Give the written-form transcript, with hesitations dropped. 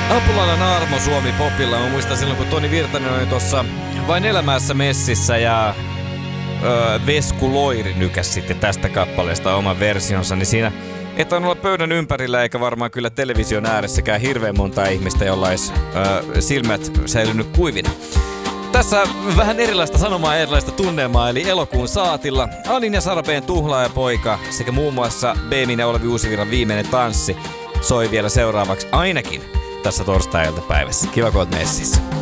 Apulainen Armo Suomi Popilla. Mä muistan silloin, kun Toni Virtanen oli tuossa Vain elämässä messissä ja Vesku Loiri nykäs sitten tästä kappaleesta oman versionsa, niin siinä ei tainnut olla pöydän ympärillä eikä varmaan kyllä television ääressäkään hirveän monta ihmistä, jolla olisi silmät säilynyt kuivina. Tässä vähän erilaista sanomaa ja erilaista tunnelmaa, eli elokuun saatilla Anin ja Sarapeen Tuhlaajapoika sekä muun muassa Beemin ja Olavi Uusivirran Viimeinen tanssi soi vielä seuraavaksi ainakin tässä torstai-iltapäivässä. Kiva, kun oot messissä.